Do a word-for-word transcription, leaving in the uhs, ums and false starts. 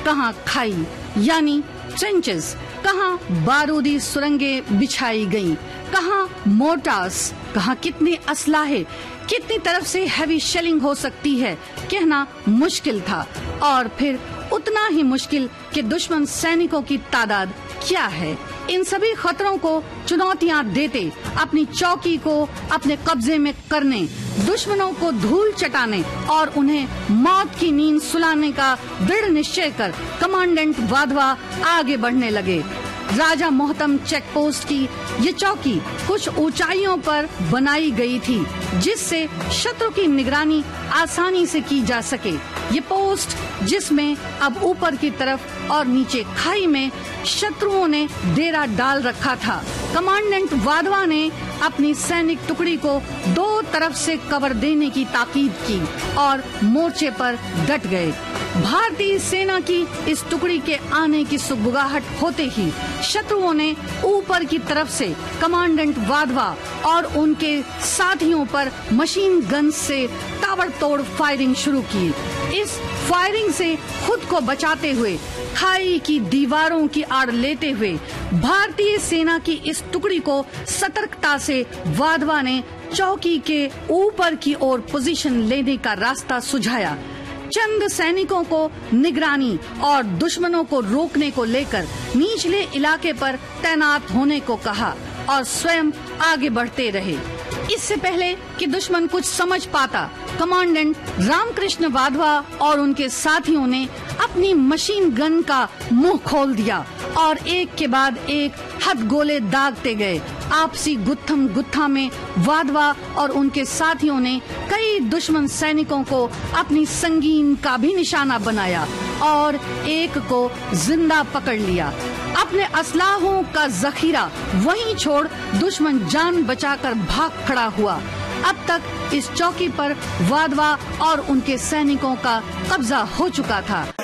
कहाँ खाई यानी ट्रेंचेस, कहाँ बारूदी सुरंगें बिछाई गईं, कहाँ मोर्टार्स, कहाँ कितने असलाहे, कितनी तरफ से हैवी शेलिंग हो सकती है कहना मुश्किल था। और फिर उतना ही मुश्किल कि दुश्मन सैनिकों की तादाद क्या है। इन सभी खतरों को चुनौतियां देते, अपनी चौकी को अपने कब्जे में करने, दुश्मनों को धूल चटाने और उन्हें मौत की नींद सुलाने का दृढ़ निश्चय कर कमांडेंट वाधवा आगे बढ़ने लगे। राजा मोहतम चेक पोस्ट की ये चौकी कुछ ऊंचाइयों पर बनाई गई थी जिससे शत्रु की निगरानी आसानी से की जा सके। ये पोस्ट जिसमें अब ऊपर की तरफ और नीचे खाई में शत्रुओं ने डेरा डाल रखा था। कमांडेंट वाधवा ने अपनी सैनिक टुकड़ी को दो तरफ से कवर देने की ताकीद की और मोर्चे पर डट गए। भारतीय सेना की इस टुकड़ी के आने की सुगबुगाहट होते ही शत्रुओं ने ऊपर की तरफ से कमांडेंट वाधवा और उनके साथियों पर मशीन गन से ताबड़तोड़ फायरिंग शुरू की। इस फायरिंग से खुद को बचाते हुए, खाई की दीवारों की आड़ लेते हुए भारतीय सेना की इस टुकड़ी को सतर्कता से वाधवा ने चौकी के ऊपर की ओर पोजीशन लेने का रास्ता सुझाया। चंद सैनिकों को निगरानी और दुश्मनों को रोकने को लेकर निचले इलाके पर तैनात होने को कहा और स्वयं आगे बढ़ते रहे। इससे पहले कि दुश्मन कुछ समझ पाता, कमांडेंट रामकृष्ण वाधवा और उनके साथियों ने अपनी मशीन गन का मुंह खोल दिया और एक के बाद एक हथगोले दागते गए। आपसी गुत्थम गुत्था में वाधवा और उनके साथियों ने कई दुश्मन सैनिकों को अपनी संगीन का भी निशाना बनाया और एक को जिंदा पकड़ लिया। अपने असलाहों का जखीरा वहीं छोड़ दुश्मन जान बचाकर भाग खड़ा हुआ। अब तक इस चौकी पर वाधवा और उनके सैनिकों का कब्जा हो चुका था।